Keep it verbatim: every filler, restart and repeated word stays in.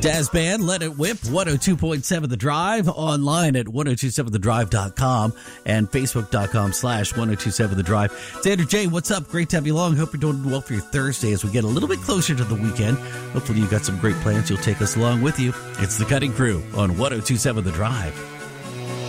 Jazz band, Let It Whip, one oh two point seven The Drive, online at ten twenty-seven the drive dot com and facebook.com slash 1027 The Drive. It's Andrew J. What's up? Great to have you along. Hope you're doing well for your Thursday as we get a little bit closer to the weekend. Hopefully you got some great plans. You'll take us along with you. It's the Cutting Crew on ten twenty-seven The Drive.